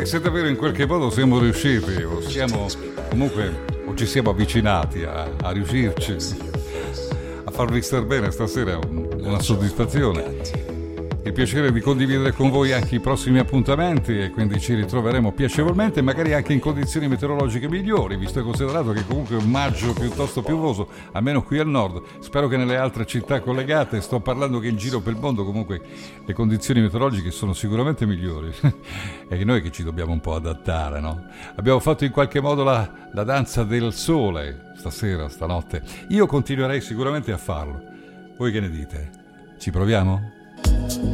E se davvero in qualche modo siamo riusciti, o siamo comunque, o ci siamo avvicinati a riuscirci, a farvi star bene stasera, è una soddisfazione. Il piacere di condividere con voi anche i prossimi appuntamenti, e quindi ci ritroveremo piacevolmente, magari anche in condizioni meteorologiche migliori, visto e considerato che comunque è un maggio piuttosto piovoso, almeno qui al nord. Spero che nelle altre città collegate, sto parlando che in giro per il mondo comunque le condizioni meteorologiche sono sicuramente migliori. E noi che ci dobbiamo un po' adattare, no? Abbiamo fatto in qualche modo la danza del sole stasera, stanotte. Io continuerei sicuramente a farlo. Voi che ne dite? Ci proviamo?